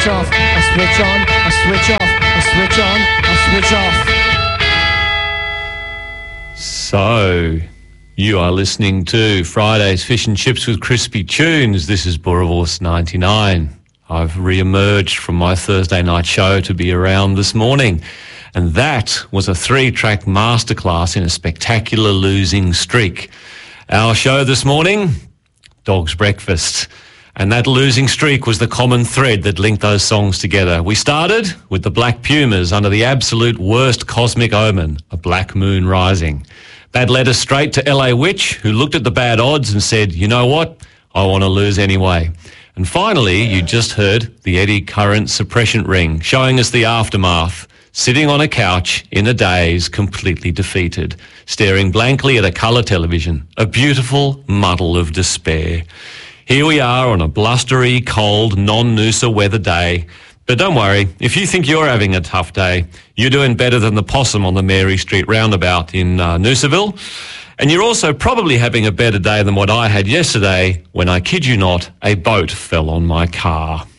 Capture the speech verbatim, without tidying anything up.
switch off, I switch on, I switch off, I switch on, I switch off. So, you are listening to Friday's Fish and Chips with Crispy Tunes. This is Boerewors ninety-nine. I've re-emerged from my Thursday night show to be around this morning. And that was a three-track masterclass in a spectacular losing streak. Our show this morning, Dog's Breakfast. And that losing streak was the common thread that linked those songs together. We started with the Black Pumas under the absolute worst cosmic omen, a black moon rising. That led us straight to L A Witch, who looked at the bad odds and said, you know what, I want to lose anyway. And finally, you just heard the Eddie Current Suppression Ring, showing us the aftermath, sitting on a couch in a daze, completely defeated, staring blankly at a colour television, a beautiful muddle of despair. Here we are on a blustery, cold, non-Noosa weather day. But don't worry, if you think you're having a tough day, you're doing better than the possum on the Mary Street roundabout in uh, Noosaville. And you're also probably having a better day than what I had yesterday when, I kid you not, a boat fell on my car.